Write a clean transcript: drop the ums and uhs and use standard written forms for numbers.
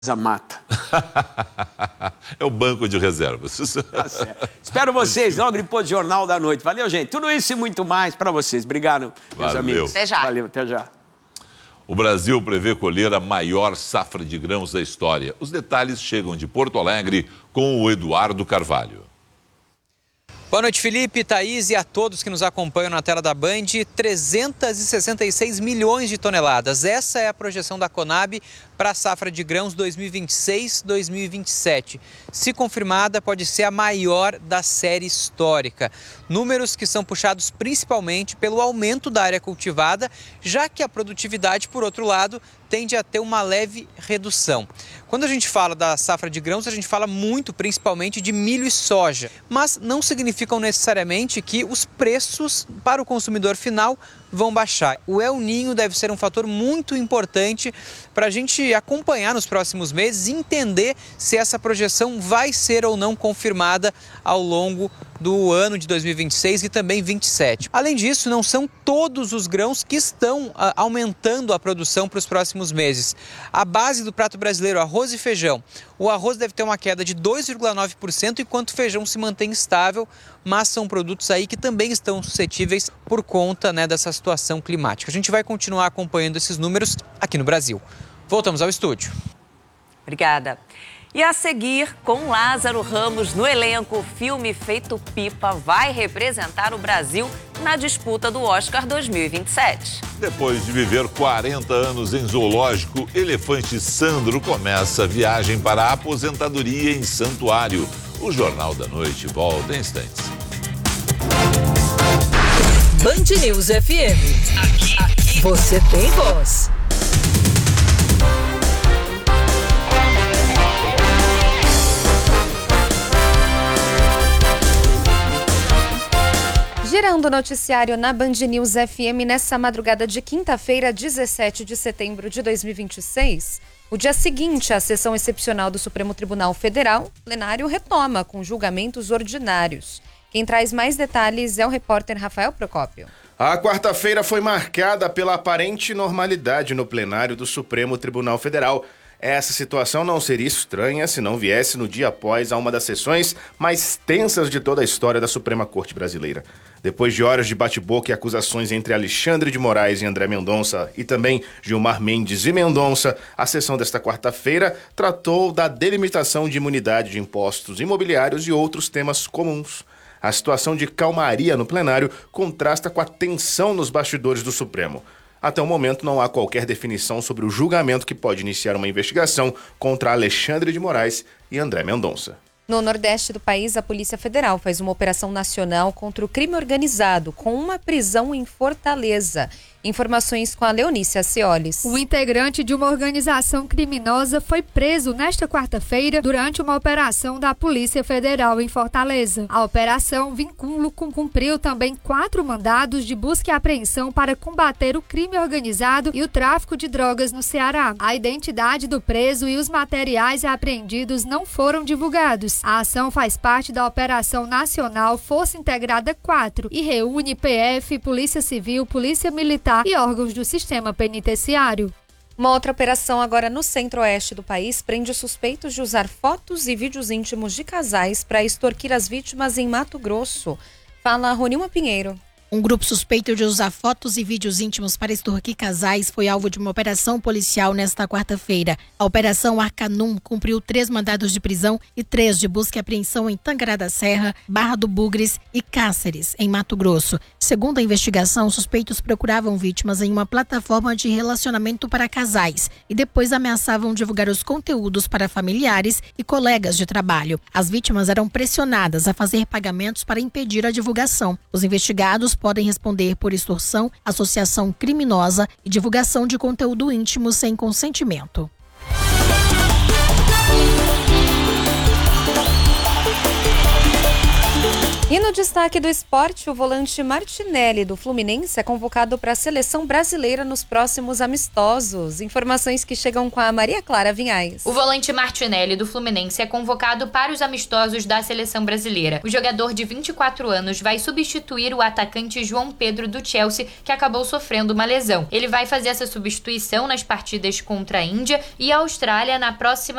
mata. É o banco de reservas. Tá certo. Espero vocês no Agriposto Jornal da Noite. Valeu, gente. Tudo isso e muito mais para vocês. Obrigado, meus amigos. Até já. Valeu, até já. O Brasil prevê colher a maior safra de grãos da história. Os detalhes chegam de Porto Alegre com o Eduardo Carvalho. Boa noite, Felipe, Thaís e a todos que nos acompanham na tela da Band. 366 milhões de toneladas. Essa é a projeção da Conab para a safra de grãos 2026-2027. Se confirmada, pode ser a maior da série histórica. Números que são puxados principalmente pelo aumento da área cultivada, já que a produtividade, por outro lado, tende a ter uma leve redução. Quando a gente fala da safra de grãos, a gente fala muito principalmente de milho e soja, mas não significam necessariamente que os preços para o consumidor final vão baixar. O El Niño deve ser um fator muito importante para a gente acompanhar nos próximos meses e entender se essa projeção vai ser ou não confirmada ao longo do ano de 2026 e também 2027. Além disso, não são todos os grãos que estão aumentando a produção para os próximos meses. A base do prato brasileiro, arroz e feijão. O arroz deve ter uma queda de 2,9%, enquanto o feijão se mantém estável, mas são produtos aí que também estão suscetíveis por conta, dessa situação climática. A gente vai continuar acompanhando esses números aqui no Brasil. Voltamos ao estúdio. Obrigada. E a seguir, com Lázaro Ramos no elenco, o filme Feito Pipa vai representar o Brasil na disputa do Oscar 2027. Depois de viver 40 anos em zoológico, elefante Sandro começa a viagem para a aposentadoria em santuário. O Jornal da Noite volta em instantes. Band News FM. Aqui você tem voz. Girando o noticiário na Band News FM nessa madrugada de quinta-feira, 17 de setembro de 2026. O dia seguinte à sessão excepcional do Supremo Tribunal Federal, o plenário retoma com julgamentos ordinários. Quem traz mais detalhes é o repórter Rafael Procópio. A quarta-feira foi marcada pela aparente normalidade no plenário do Supremo Tribunal Federal. Essa situação não seria estranha se não viesse no dia após a uma das sessões mais tensas de toda a história da Suprema Corte Brasileira. Depois de horas de bate-boca e acusações entre Alexandre de Moraes e André Mendonça e também Gilmar Mendes e Mendonça, a sessão desta quarta-feira tratou da delimitação de imunidade de impostos imobiliários e outros temas comuns. A situação de calmaria no plenário contrasta com a tensão nos bastidores do Supremo. Até o momento não há qualquer definição sobre o julgamento que pode iniciar uma investigação contra Alexandre de Moraes e André Mendonça. No Nordeste do país, a Polícia Federal faz uma operação nacional contra o crime organizado, com uma prisão em Fortaleza. Informações com a Leonice Acioles. O integrante de uma organização criminosa foi preso nesta quarta-feira durante uma operação da Polícia Federal em Fortaleza. A operação Vínculo cumpriu também 4 mandados de busca e apreensão para combater o crime organizado e o tráfico de drogas no Ceará. A identidade do preso e os materiais apreendidos não foram divulgados. A ação faz parte da Operação Nacional Força Integrada 4 e reúne PF, Polícia Civil, Polícia Militar e órgãos do sistema penitenciário. Uma outra operação agora no centro-oeste do país prende suspeitos de usar fotos e vídeos íntimos de casais para extorquir as vítimas em Mato Grosso. Fala Ronilma Pinheiro. Um grupo suspeito de usar fotos e vídeos íntimos para extorquir casais foi alvo de uma operação policial nesta quarta-feira. A Operação Arcanum cumpriu 3 mandados de prisão e 3 de busca e apreensão em Tangará da Serra, Barra do Bugres e Cáceres, em Mato Grosso. Segundo a investigação, suspeitos procuravam vítimas em uma plataforma de relacionamento para casais e depois ameaçavam divulgar os conteúdos para familiares e colegas de trabalho. As vítimas eram pressionadas a fazer pagamentos para impedir a divulgação. Os investigados podem responder por extorsão, associação criminosa e divulgação de conteúdo íntimo sem consentimento. E no no destaque do esporte, o volante Martinelli do Fluminense é convocado para a seleção brasileira nos próximos amistosos. Informações que chegam com a Maria Clara Vinhais. O volante Martinelli do Fluminense é convocado para os amistosos da seleção brasileira. O jogador de 24 anos vai substituir o atacante João Pedro do Chelsea, que acabou sofrendo uma lesão. Ele vai fazer essa substituição nas partidas contra a Índia e a Austrália na próxima